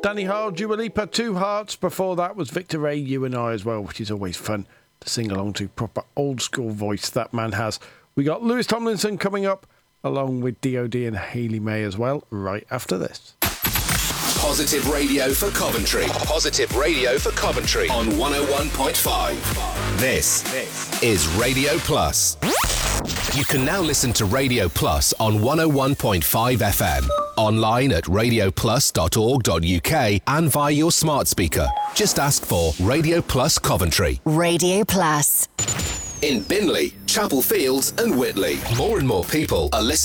Danny Hall, Dua Lipa, Two Hearts. Before that was Victor Ray, You and I as well, which is always fun to sing along to. Proper old school voice that man has. We got Lewis Tomlinson coming up, along with D.O.D. and Hayley May as well, right after this. Positive Radio for Coventry. Positive Radio for Coventry on 101.5. This is Radio Plus. You can now listen to Radio Plus on 101.5 FM, online at radioplus.org.uk and via your smart speaker. Just ask for Radio Plus Coventry. Radio Plus. In Binley, Chapel Fields and Whitley, more and more people are listening